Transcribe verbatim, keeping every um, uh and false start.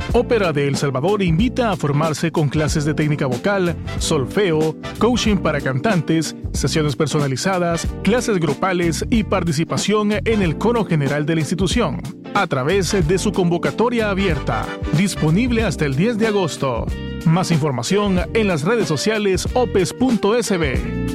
Ópera de El Salvador invita a formarse con clases de técnica vocal, solfeo, coaching para cantantes, sesiones personalizadas, clases grupales y participación en el coro general de la institución, a través de su convocatoria abierta, disponible hasta el diez de agosto. Más información en las redes sociales opes punto s b.